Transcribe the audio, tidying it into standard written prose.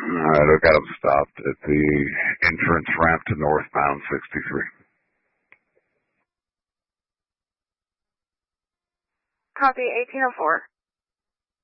All right, I've got them stopped at the entrance ramp to northbound 63. Copy, 1804.